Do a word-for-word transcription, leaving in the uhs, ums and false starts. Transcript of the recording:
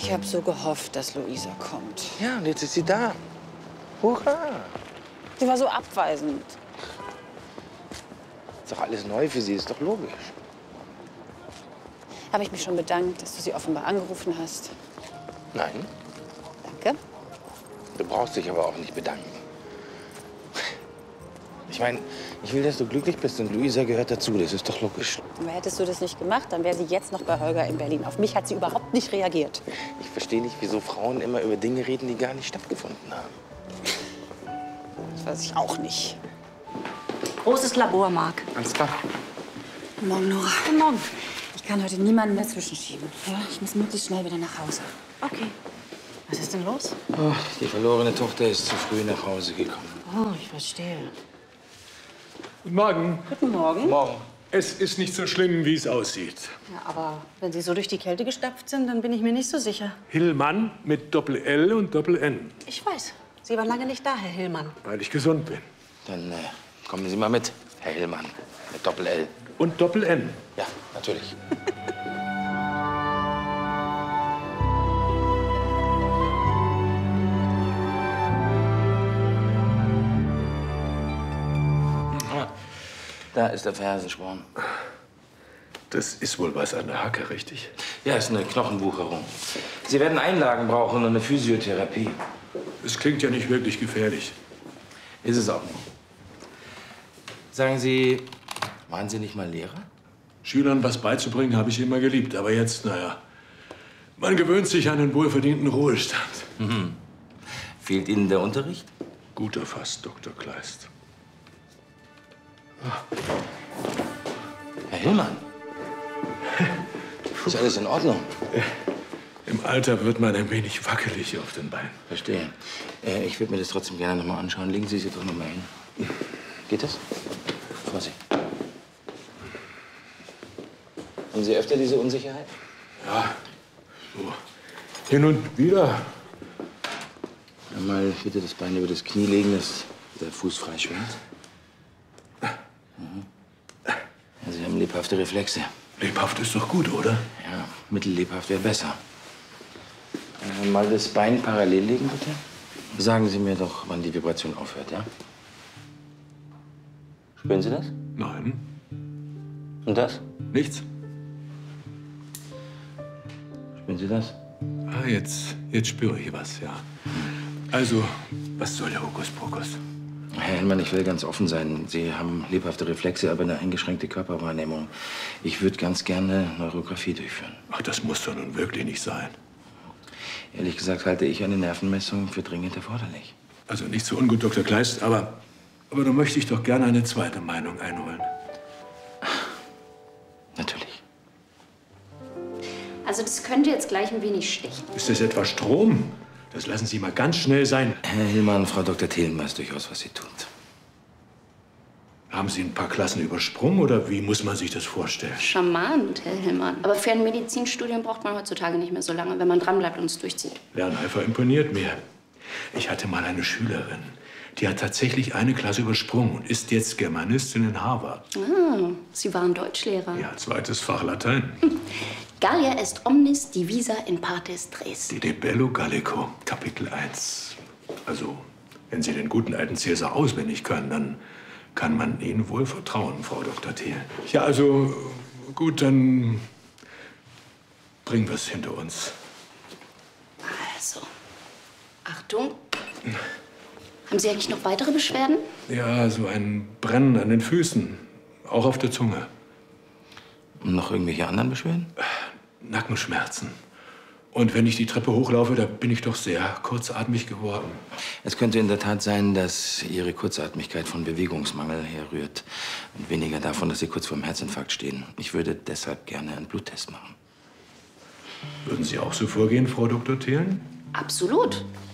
Ich habe so gehofft, dass Luisa kommt. Ja, und jetzt ist sie da. Hurra! Sie war so abweisend. Ist doch alles neu für sie, ist doch logisch. Habe ich mich schon bedankt, dass du sie offenbar angerufen hast. Nein, Danke. du brauchst dich aber auch nicht bedanken. Ich meine, ich will, dass du glücklich bist und Luisa gehört dazu, das ist doch logisch. Aber hättest du das nicht gemacht, dann wäre sie jetzt noch bei Holger in Berlin. Auf mich hat sie überhaupt nicht reagiert. Ich verstehe nicht, wieso Frauen immer über Dinge reden, die gar nicht stattgefunden haben. Das weiß ich auch nicht. Großes Labor, Marc. Alles klar. Guten Morgen, Nora. Guten Morgen. Ich kann heute niemanden mehr zwischenschieben. Ja, ich muss möglichst schnell wieder nach Hause. Okay. Was ist denn los? Oh, die verlorene Tochter ist zu früh nach Hause gekommen. Oh, ich verstehe. Guten Morgen. Guten Morgen. Morgen. Es ist nicht so schlimm, wie es aussieht. Ja, aber wenn Sie so durch die Kälte gestapft sind, dann bin ich mir nicht so sicher. Hillmann mit Doppel-L und Doppel-N, Ich weiß. Sie waren lange nicht da, Herr Hillmann. weil ich gesund bin. Dann äh, kommen Sie mal mit, Herr Hillmann, mit Doppel-L. Und Doppel-N. Ja, natürlich. Ah, da ist der Fersensporn. Das ist wohl was an der Hacke, richtig? Ja, ist eine Knochenwucherung. Sie werden Einlagen brauchen und eine Physiotherapie. Es klingt ja nicht wirklich gefährlich. Ist es auch nicht. Sagen Sie, waren Sie nicht mal Lehrer? Schülern was beizubringen, habe ich immer geliebt. Aber jetzt, naja, man gewöhnt sich an den wohlverdienten Ruhestand. Mhm. Fehlt Ihnen der Unterricht? Gut erfasst, Doktor Kleist. Herr Hillmann. Ist alles in Ordnung? Im Alter wird man ein wenig wackelig auf den Beinen. Verstehe. Äh, ich würde mir das trotzdem gerne noch mal anschauen. Legen Sie sich doch noch mal hin. Geht das? Vorsicht. Haben Sie öfter diese Unsicherheit? Ja, so hin und wieder. Mal bitte das Bein über das Knie legen, dass der Fuß frei schwingt. Mhm. Ja, Sie haben lebhafte Reflexe. Lebhaft ist doch gut, oder? Ja, mittellebhaft wäre besser. Äh, mal das Bein parallel legen, bitte. Sagen Sie mir doch, wann die Vibration aufhört, ja? Spüren Sie das? Nein, Und das? nichts. Spüren Sie das? Ah, jetzt, jetzt spüre ich was, ja. Also, was soll der Hokuspokus? Herr Hellmann, ich will ganz offen sein. Sie haben lebhafte Reflexe, aber eine eingeschränkte Körperwahrnehmung. Ich würde ganz gerne Neurographie durchführen. Ach, das muss doch nun wirklich nicht sein. Ehrlich gesagt halte ich eine Nervenmessung für dringend erforderlich. Also nicht so ungut, Doktor Kleist, aber, aber da möchte ich doch gerne eine zweite Meinung einholen. Natürlich. Also das könnte jetzt gleich ein wenig stechen. Ist das etwa Strom? Das lassen Sie mal ganz schnell sein. Herr Hillmann, Frau Doktor Thelen weiß durchaus, was sie tut. Haben Sie ein paar Klassen übersprungen oder wie muss man sich das vorstellen? Charmant, Herr Hillmann. Aber für ein Medizinstudium braucht man heutzutage nicht mehr so lange, wenn man dranbleibt und es durchzieht. Lerneifer imponiert mir. Ich hatte mal eine Schülerin, die hat tatsächlich eine Klasse übersprungen und ist jetzt Germanistin in Harvard. Ah, Sie waren Deutschlehrer. Ja, zweites Fach Latein. Gallia est omnis divisa in partes tres. De Bello Gallico, Kapitel eins. Also, wenn Sie den guten alten Cäsar auswendig können, dann kann man Ihnen wohl vertrauen, Frau Doktor Thelen. Ja, also, gut, dann bringen wir es hinter uns. Also, Achtung. Haben Sie eigentlich noch weitere Beschwerden? Ja, so ein Brennen an den Füßen, auch auf der Zunge. Und noch irgendwelche anderen Beschwerden? Nackenschmerzen. Und wenn ich die Treppe hochlaufe, da bin ich doch sehr kurzatmig geworden. Es könnte in der Tat sein, dass Ihre Kurzatmigkeit von Bewegungsmangel herrührt und weniger davon, dass Sie kurz vor dem Herzinfarkt stehen. Ich würde deshalb gerne einen Bluttest machen. Würden Sie auch so vorgehen, Frau Doktor Thelen? Absolut.